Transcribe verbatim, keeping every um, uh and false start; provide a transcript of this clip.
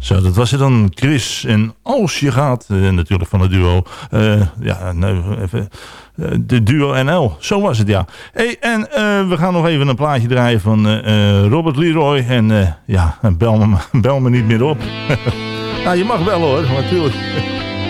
Zo, dat was het dan, Chris. En als je gaat, uh, natuurlijk van het duo. Uh, ja, nou, even, uh, de duo N L. Zo was het, ja. Hey, en uh, we gaan nog even een plaatje draaien van uh, Robert Leroy. En uh, ja, bel me, bel me niet meer op. Nou, je mag bellen hoor, natuurlijk.